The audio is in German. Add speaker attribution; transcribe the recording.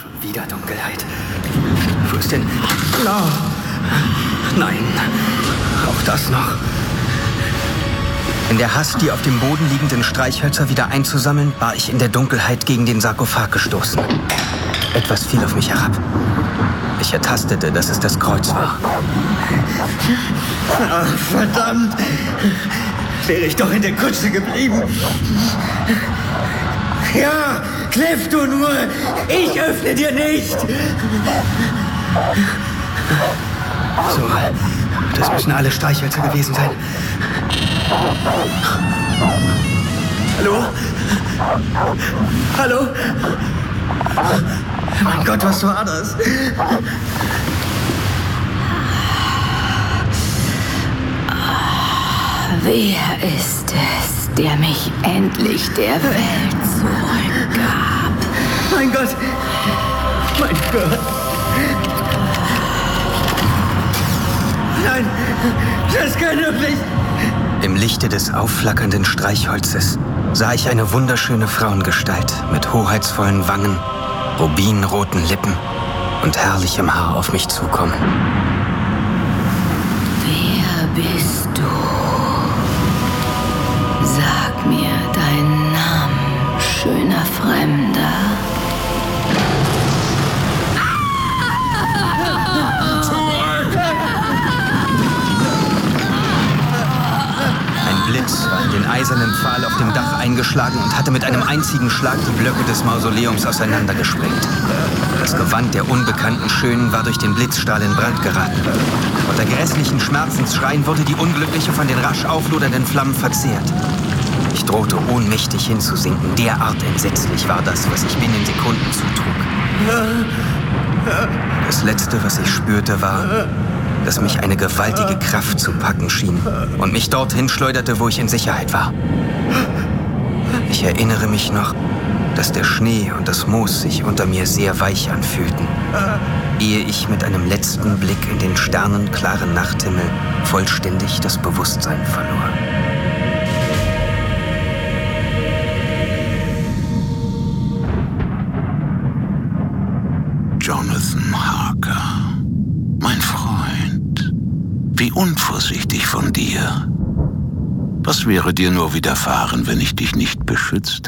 Speaker 1: Wieder Dunkelheit. Wo ist denn... No. Nein, auch das noch. In der Hast, die auf dem Boden liegenden Streichhölzer wieder einzusammeln, war ich in der Dunkelheit gegen den Sarkophag gestoßen. Etwas fiel auf mich herab. Ich ertastete, dass es das Kreuz war.
Speaker 2: Ach, verdammt! Wäre ich doch in der Kutsche geblieben. Ja, Cliff, du nur! Ich öffne dir nicht!
Speaker 1: So, das müssen alle Streichhölzer gewesen sein. Hallo? Hallo? Mein Gott, was war das?
Speaker 3: Wer ist es, der mich endlich der Welt zurückgab?
Speaker 2: Mein Gott! Mein Gott! Nein! Das kann doch nicht!
Speaker 1: Im Lichte des aufflackernden Streichholzes sah ich eine wunderschöne Frauengestalt mit hoheitsvollen Wangen, rubinroten Lippen und herrlichem Haar auf mich zukommen.
Speaker 3: Wer bist du? Sag mir deinen Namen, schöner Fremder.
Speaker 1: Ein Blitz war in den eisernen Pfahl auf dem Dach eingeschlagen und hatte mit einem einzigen Schlag die Blöcke des Mausoleums auseinandergesprengt. Das Gewand der unbekannten Schönen war durch den Blitzstrahl in Brand geraten. Unter grässlichen Schmerzensschreien wurde die Unglückliche von den rasch auflodernden Flammen verzehrt. Ich drohte ohnmächtig hinzusinken. Derart entsetzlich war das, was ich binnen Sekunden zutrug. Das Letzte, was ich spürte, war, dass mich eine gewaltige Kraft zu packen schien und mich dorthin schleuderte, wo ich in Sicherheit war. Ich erinnere mich noch, dass der Schnee und das Moos sich unter mir sehr weich anfühlten, ehe ich mit einem letzten Blick in den sternenklaren Nachthimmel vollständig das Bewusstsein verlor.
Speaker 4: Jonathan Harker, mein Freund, wie unvorsichtig von dir. Was wäre dir nur widerfahren, wenn ich dich nicht beschützt